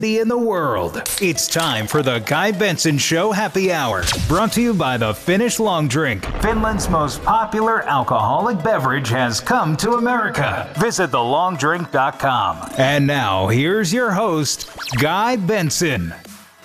in the world. It's time for the Guy Benson Show Happy Hour, brought to you by the Finnish Long Drink. Finland's most popular alcoholic beverage has come to America. Visit thelongdrink.com. And now, here's your host, Guy Benson.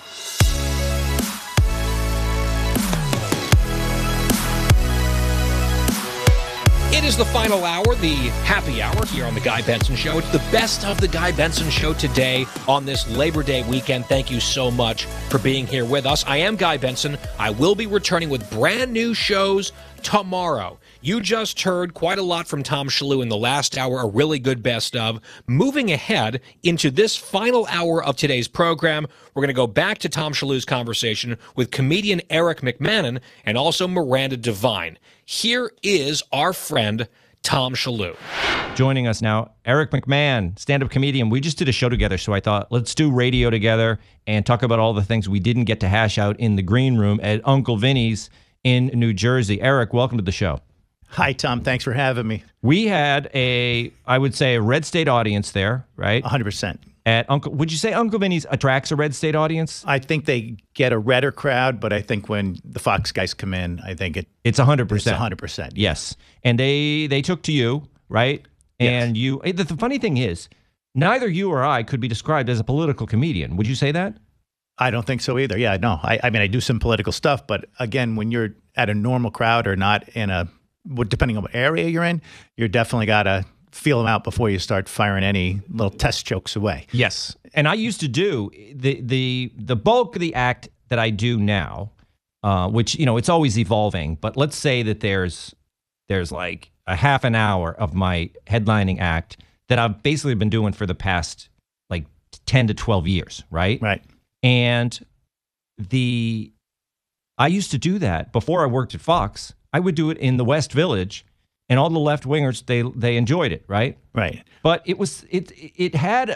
It is the final hour, the happy hour here on The Guy Benson Show. It's the best of The Guy Benson Show today on this Labor Day weekend. Thank you so much for being here with us. I am Guy Benson. I will be returning with brand new shows tomorrow. You just heard quite a lot from Tom Shalhoub in the last hour, a really good best of. Moving ahead into this final hour of today's program, we're going to go back to Tom Shalhoub's conversation with comedian Eric McMahon and also Miranda Devine. Here is our friend, Tom Shalhoub. Joining us now, Eric McMahon, stand-up comedian. We just did a show together, so I thought, let's do radio together and talk about all the things we didn't get to hash out in the green room at Uncle Vinny's in New Jersey. Eric, welcome to the show. Hi, Tom. Thanks for having me. We had I would say, a red state audience there, right? 100%. Would you say Uncle Vinny's attracts a red state audience? I think they get a redder crowd, but I think when the Fox guys come in, I think it's 100%. It's 100%. Yes. And they took to you, right? And yes. The funny thing is, neither you or I could be described as a political comedian. Would you say that? I don't think so either. Yeah, no. I mean, I do some political stuff, but again, when you're at a normal crowd or not in depending on what area you're in, you're definitely got to feel them out before you start firing any little test jokes away. Yes. And I used to do the bulk of the act that I do now, which, it's always evolving. But let's say that there's like a half an hour of my headlining act that I've basically been doing for the past like 10 to 12 years, right? Right. And I used to do that before I worked at Fox. I would do it in the West Village, and all the left wingers they enjoyed it, right? Right. But it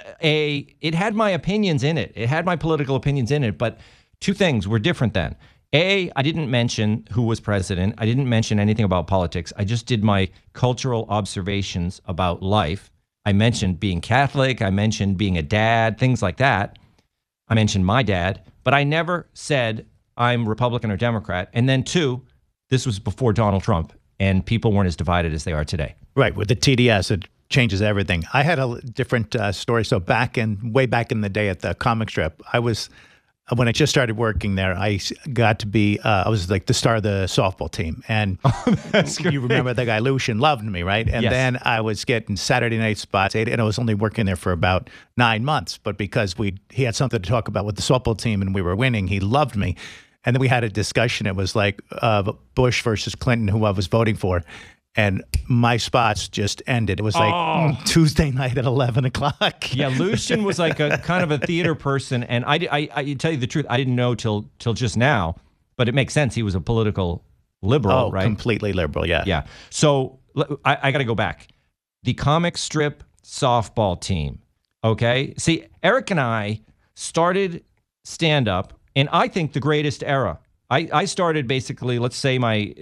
had my opinions in it. It had my political opinions in it. But two things were different then. A, I didn't mention who was president. I didn't mention anything about politics. I just did my cultural observations about life. I mentioned being Catholic. I mentioned being a dad, things like that. I mentioned my dad, but I never said I'm Republican or Democrat. And then two, this was before Donald Trump, and people weren't as divided as they are today. Right. With the TDS, it changes everything. I had a different story. So way back in the day at the comic strip, when I just started working there, I got to be, I was like the star of the softball team. And you remember the guy Lucian loved me, right? And yes. Then I was getting Saturday night spots, and I was only working there for about 9 months. But because he had something to talk about with the softball team and we were winning, he loved me. And then we had a discussion. It was like Bush versus Clinton, who I was voting for. And my spots just ended. It was like Tuesday night at 11 o'clock. Yeah, Lucian was like a kind of a theater person. And I tell you the truth, I didn't know till just now. But it makes sense. He was a political liberal, right? Completely liberal, yeah. Yeah. So I got to go back. The comic strip softball team, okay? See, Eric and I started stand-up in, I think, the greatest era. I started basically, let's say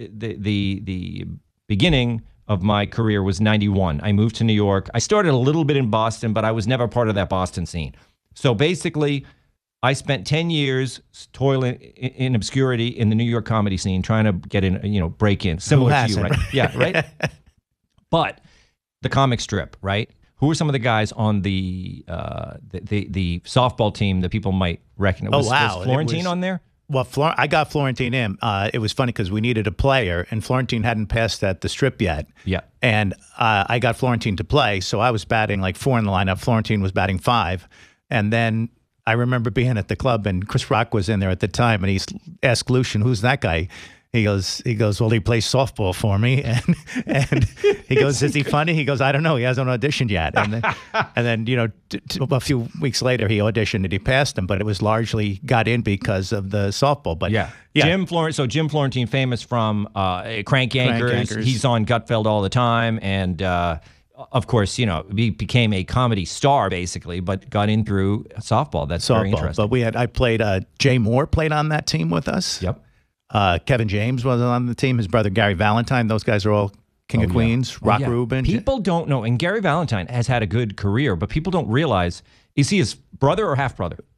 the beginning of my career was 91. I moved to New York. I started a little bit in Boston, but I was never part of that Boston scene. So basically, I spent 10 years toiling in obscurity in the New York comedy scene, trying to get in, break in, similar to you, right? Yeah, right? But the comic strip, right? Who are some of the guys on the softball team that people might recognize? Was Florentine on there? Well, I got Florentine in. It was funny because we needed a player, and Florentine hadn't passed at the strip yet. Yeah. And I got Florentine to play, so I was batting like 4 in the lineup. Florentine was batting 5. And then I remember being at the club, and Chris Rock was in there at the time, and he asked Lucian, "Who's that guy?" He goes, well, he plays softball for me. And he goes, is he funny? He goes, I don't know. He hasn't auditioned yet. And then a few weeks later, he auditioned and he passed him, but it was largely got in because of the softball. But yeah. Jim Florentine, famous from Crank Yankers. He's on Gutfeld all the time. And, of course, he became a comedy star, basically, but got in through softball. That's very interesting. But I played, Jay Moore played on that team with us. Yep. Kevin James was on the team. His brother Gary Valentine. Those guys are all King of Queens. Rock Rubin. People don't know, and Gary Valentine has had a good career, but people don't realize. You see his Brother or half brother?